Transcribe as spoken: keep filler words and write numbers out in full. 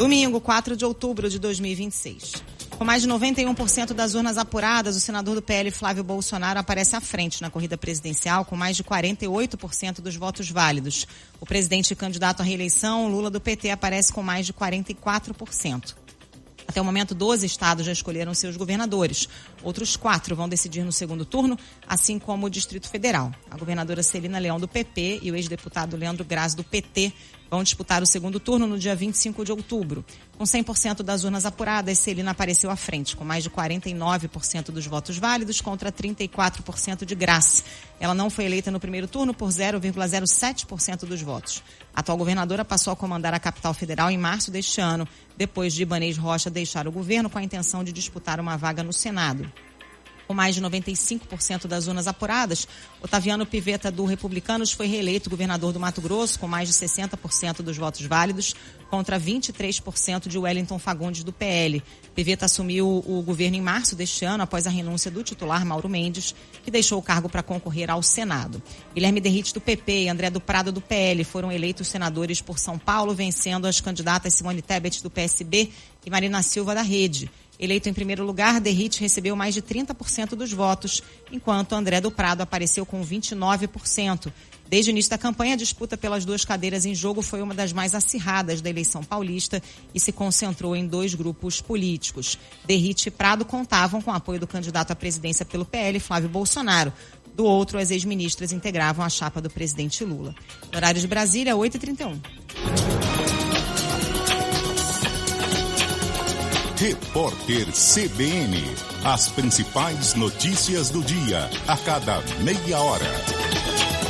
Domingo, quatro de outubro de dois mil e vinte e seis. Com mais de noventa e um por cento das urnas apuradas, o senador do P L, Flávio Bolsonaro, aparece à frente na corrida presidencial com mais de quarenta e oito por cento dos votos válidos. O presidente e candidato à reeleição, Lula do P T, aparece com mais de quarenta e quatro por cento. Até o momento, doze estados já escolheram seus governadores. Outros quatro vão decidir no segundo turno, assim como o Distrito Federal. A governadora Celina Leão, do P P, e o ex-deputado Leandro Grazi, do P T, vão disputar o segundo turno no dia vinte e cinco de outubro. Com cem por cento das urnas apuradas, Celina apareceu à frente, com mais de quarenta e nove por cento dos votos válidos contra trinta e quatro por cento de Grazi. Ela não foi eleita no primeiro turno por zero vírgula zero sete por cento dos votos. A atual governadora passou a comandar a capital federal em março deste ano, depois de Ibanez Rocha deixar o governo com a intenção de disputar uma vaga no Senado. Com mais de noventa e cinco por cento das urnas apuradas, Otaviano Pivetta, do Republicanos, foi reeleito governador do Mato Grosso, com mais de sessenta por cento dos votos válidos, contra vinte e três por cento de Wellington Fagundes, do P L. Pivetta assumiu o governo em março deste ano, após a renúncia do titular Mauro Mendes, que deixou o cargo para concorrer ao Senado. Guilherme Derrite, do P P, e André do Prado, do P L, foram eleitos senadores por São Paulo, vencendo as candidatas Simone Tebet, do P S B, e Marina Silva, da Rede. Eleito em primeiro lugar, Derrite recebeu mais de trinta por cento dos votos, enquanto André do Prado apareceu com vinte e nove por cento. Desde o início da campanha, a disputa pelas duas cadeiras em jogo foi uma das mais acirradas da eleição paulista e se concentrou em dois grupos políticos. Derrite e Prado contavam com o apoio do candidato à presidência pelo P L, Flávio Bolsonaro. Do outro, as ex-ministras integravam a chapa do presidente Lula. No horário de Brasília, oito e trinta e um. Repórter C B N. As principais notícias do dia, a cada meia hora.